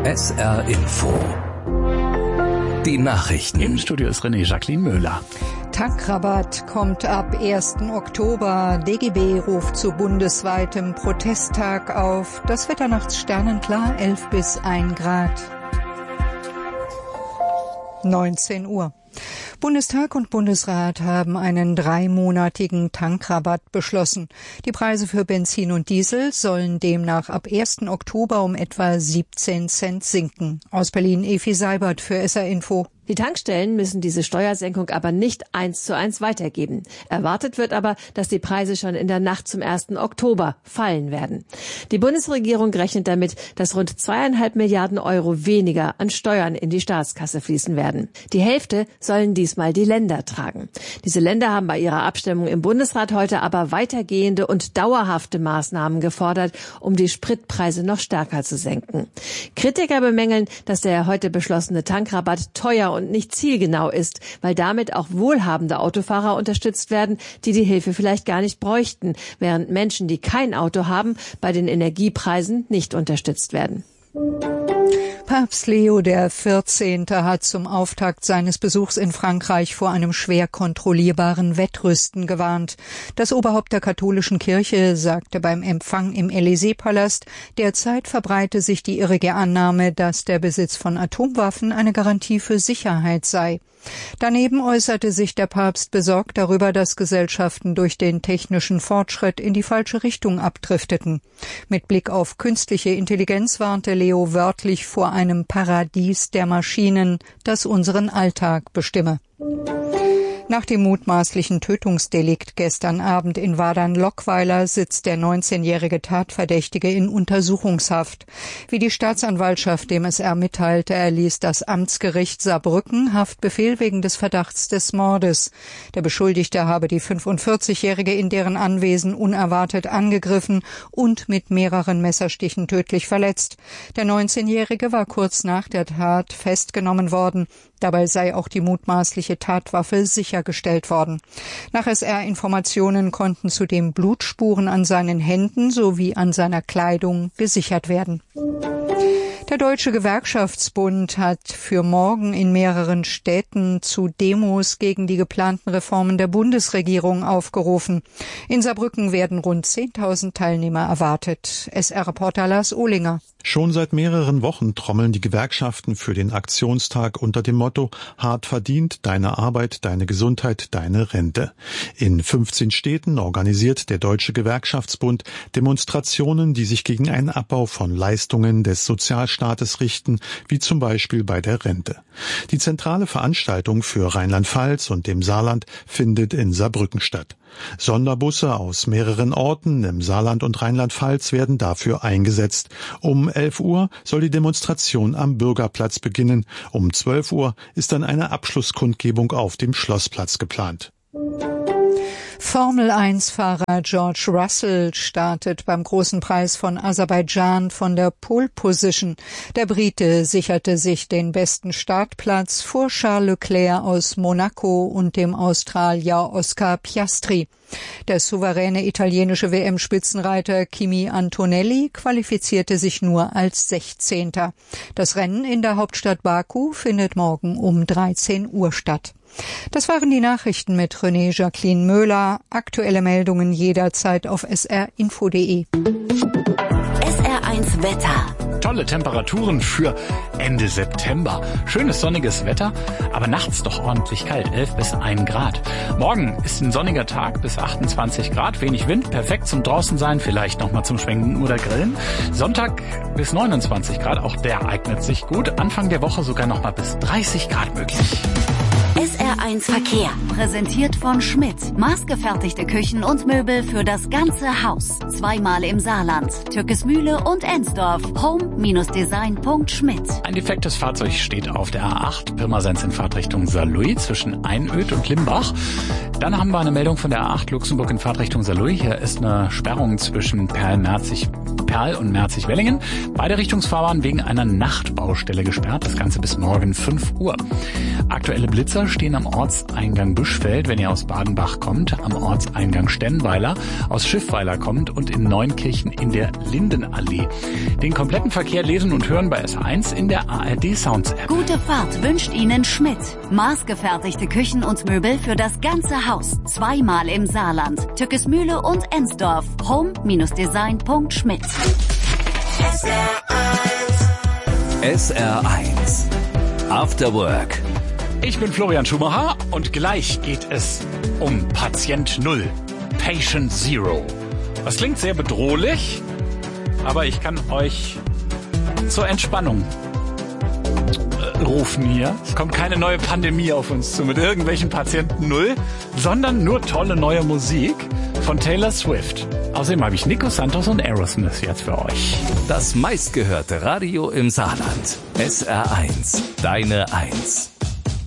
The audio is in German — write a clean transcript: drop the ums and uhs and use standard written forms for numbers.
SR Info. Die Nachrichten. Im Studio ist Jacqueline Möhler. Tankrabatt kommt ab 1. Oktober. DGB ruft zu bundesweitem Protesttag auf. Das Wetter nachts sternenklar, 11 bis 1 Grad. 19 Uhr. Bundestag und Bundesrat haben einen 3-monatigen Tankrabatt beschlossen. Die Preise für Benzin und Diesel sollen demnach ab 1. Oktober um etwa 17 Cent sinken. Aus Berlin Efi Seibert für SR Info. Die Tankstellen müssen diese Steuersenkung aber nicht 1:1 weitergeben. Erwartet wird aber, dass die Preise schon in der Nacht zum 1. Oktober fallen werden. Die Bundesregierung rechnet damit, dass rund 2,5 Milliarden Euro weniger an Steuern in die Staatskasse fließen werden. Die Hälfte sollen diesmal die Länder tragen. Diese Länder haben bei ihrer Abstimmung im Bundesrat heute aber weitergehende und dauerhafte Maßnahmen gefordert, um die Spritpreise noch stärker zu senken. Kritiker bemängeln, dass der heute beschlossene Tankrabatt teuer und nicht zielgenau ist, weil damit auch wohlhabende Autofahrer unterstützt werden, die die Hilfe vielleicht gar nicht bräuchten, während Menschen, die kein Auto haben, bei den Energiepreisen nicht unterstützt werden. Papst Leo XIV. Hat zum Auftakt seines Besuchs in Frankreich vor einem schwer kontrollierbaren Wettrüsten gewarnt. Das Oberhaupt der katholischen Kirche sagte beim Empfang im Élysée-Palast, derzeit verbreite sich die irrige Annahme, dass der Besitz von Atomwaffen eine Garantie für Sicherheit sei. Daneben äußerte sich der Papst besorgt darüber, dass Gesellschaften durch den technischen Fortschritt in die falsche Richtung abdrifteten. Mit Blick auf künstliche Intelligenz warnte Leo wörtlich vor einem Paradies der Maschinen, das unseren Alltag bestimme. Nach dem mutmaßlichen Tötungsdelikt gestern Abend in Wadern-Lockweiler sitzt der 19-jährige Tatverdächtige in Untersuchungshaft. Wie die Staatsanwaltschaft dem SR mitteilte, erließ das Amtsgericht Saarbrücken Haftbefehl wegen des Verdachts des Mordes. Der Beschuldigte habe die 45-Jährige in deren Anwesen unerwartet angegriffen und mit mehreren Messerstichen tödlich verletzt. Der 19-jährige war kurz nach der Tat festgenommen worden. Dabei sei auch die mutmaßliche Tatwaffe sichergestellt worden. Nach SR-Informationen konnten zudem Blutspuren an seinen Händen sowie an seiner Kleidung gesichert werden. Der Deutsche Gewerkschaftsbund hat für morgen in mehreren Städten zu Demos gegen die geplanten Reformen der Bundesregierung aufgerufen. In Saarbrücken werden rund 10.000 Teilnehmer erwartet. SR-Reporter Lars Ohlinger. Schon seit mehreren Wochen trommeln die Gewerkschaften für den Aktionstag unter dem Motto Hart verdient, deine Arbeit, deine Gesundheit, deine Rente. In 15 Städten organisiert der Deutsche Gewerkschaftsbund Demonstrationen, die sich gegen einen Abbau von Leistungen des Sozialstaates richten, wie zum Beispiel bei der Rente. Die zentrale Veranstaltung für Rheinland-Pfalz und dem Saarland findet in Saarbrücken statt. Sonderbusse aus mehreren Orten im Saarland und Rheinland-Pfalz werden dafür eingesetzt. Um 11 Uhr soll die Demonstration am Bürgerplatz beginnen. Um 12 Uhr ist dann eine Abschlusskundgebung auf dem Schlossplatz geplant. Formel-1-Fahrer George Russell startet beim Großen Preis von Aserbaidschan von der Pole Position. Der Brite sicherte sich den besten Startplatz vor Charles Leclerc aus Monaco und dem Australier Oscar Piastri. Der souveräne italienische WM-Spitzenreiter Kimi Antonelli qualifizierte sich nur als 16. Das Rennen in der Hauptstadt Baku findet morgen um 13 Uhr statt. Das waren die Nachrichten mit Jacqueline Möhler. Aktuelle Meldungen jederzeit auf srinfo.de. SR1 Wetter. Tolle Temperaturen für Ende September. Schönes sonniges Wetter, aber nachts doch ordentlich kalt, 11 bis 1 Grad. Morgen ist ein sonniger Tag bis 28 Grad, wenig Wind, perfekt zum draußen sein, vielleicht nochmal zum Schwenken oder Grillen. Sonntag bis 29 Grad, auch der eignet sich gut. Anfang der Woche sogar nochmal bis 30 Grad möglich. SR1 Verkehr, präsentiert von Schmidt. Maßgefertigte Küchen und Möbel für das ganze Haus. Zweimal im Saarland, Türkesmühle und Ensdorf. home-design.schmidt. Ein defektes Fahrzeug steht auf der A8, Pirmasens in Fahrtrichtung Saarlouis zwischen Einöd und Limbach. Dann haben wir eine Meldung von der A8 Luxemburg in Fahrtrichtung Saarlouis. Hier ist eine Sperrung zwischen Perl und Merzig-Wellingen. Beide Richtungsfahrbahnen wegen einer Nachtbaustelle gesperrt. Das Ganze bis morgen 5 Uhr. Aktuelle Blitzer Wir stehen am Ortseingang Büschfeld, wenn ihr aus Badenbach kommt, am Ortseingang Stennweiler, aus Schiffweiler kommt und in Neunkirchen in der Lindenallee. Den kompletten Verkehr lesen und hören bei SR1 in der ARD Sounds App. Gute Fahrt wünscht Ihnen Schmidt. Maßgefertigte Küchen und Möbel für das ganze Haus. 2-mal im Saarland. Tückesmühle und Ensdorf. home-design.schmidt. SR1 After Work. Ich bin Florian Schumacher und gleich geht es um Patient Null, Patient Zero. Das klingt sehr bedrohlich, aber ich kann euch zur Entspannung rufen hier. Es kommt keine neue Pandemie auf uns zu mit irgendwelchen Patienten Null, sondern nur tolle neue Musik von Taylor Swift. Außerdem habe ich Nico Santos und Aerosmith jetzt für euch. Das meistgehörte Radio im Saarland. SR1, deine Eins.